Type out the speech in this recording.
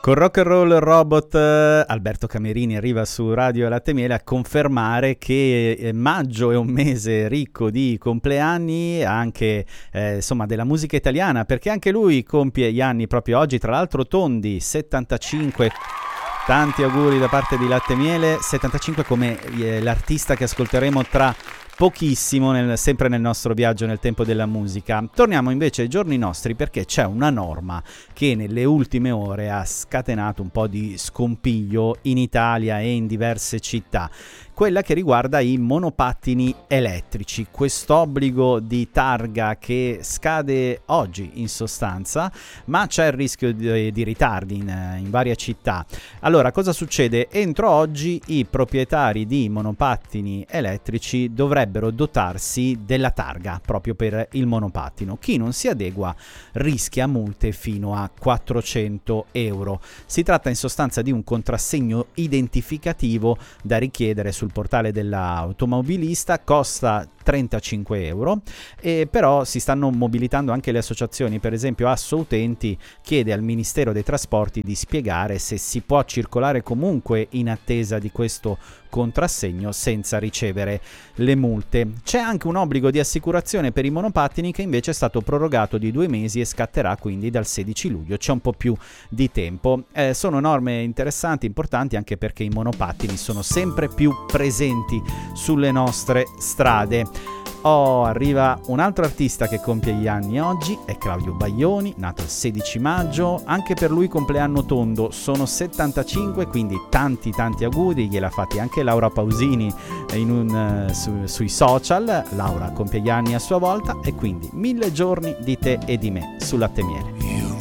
Con Rock and Roll Robot Alberto Camerini arriva su Radio Latte e Miele a confermare che maggio è un mese ricco di compleanni, anche insomma della musica italiana, perché anche lui compie gli anni proprio oggi, tra l'altro tondi, 75. Tanti auguri da parte di Latte e Miele, 75 come l'artista che ascolteremo tra pochissimo, sempre nel nostro viaggio nel tempo della musica. Torniamo invece ai giorni nostri, perché c'è una norma che nelle ultime ore ha scatenato un po' di scompiglio in Italia e in diverse città, quella che riguarda i monopattini elettrici, quest'obbligo di targa che scade oggi in sostanza, ma c'è il rischio di ritardi in varie città. Allora, cosa succede? Entro oggi i proprietari di monopattini elettrici dovrebbero dotarsi della targa proprio per il monopattino. Chi non si adegua rischia multe fino a 400 euro. Si tratta in sostanza di un contrassegno identificativo da richiedere sul portale dell'automobilista, costa 35 euro, e però si stanno mobilitando anche le associazioni. Per esempio Asso Utenti chiede al Ministero dei Trasporti di spiegare se si può circolare comunque in attesa di questo contrassegno senza ricevere le multe. C'è anche un obbligo di assicurazione per i monopattini che invece è stato prorogato di 2 mesi e scatterà quindi dal 16 luglio, c'è un po' più di tempo. Sono norme interessanti, importanti, anche perché i monopattini sono sempre più presenti sulle nostre strade. Arriva un altro artista che compie gli anni oggi, è Claudio Baglioni, nato il 16 maggio, anche per lui compleanno tondo, sono 75, quindi tanti auguri, gliel'ha fatti anche Laura Pausini sui social. Laura compie gli anni a sua volta, e quindi 1000 giorni di te e di me su Latte e Miele.